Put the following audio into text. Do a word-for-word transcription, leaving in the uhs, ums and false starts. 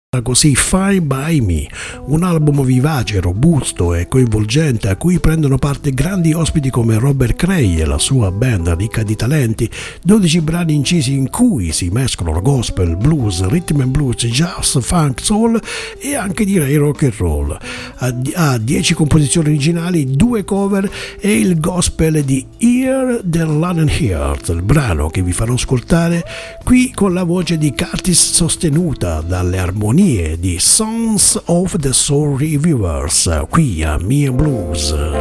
Così Fine by Me, un album vivace, robusto e coinvolgente a cui prendono parte grandi ospiti come Robert Cray e la sua band ricca di talenti, dodici brani incisi in cui si mescolano gospel, blues, rhythm and blues, jazz, funk, soul e anche direi rock and roll. Ha dieci composizioni originali, due cover e il gospel di Here the London Heart, il brano che vi farò ascoltare qui con la voce di Curtis sostenuta dalle armonie di Sons of the Soul Reviewers qui a Mia Blues.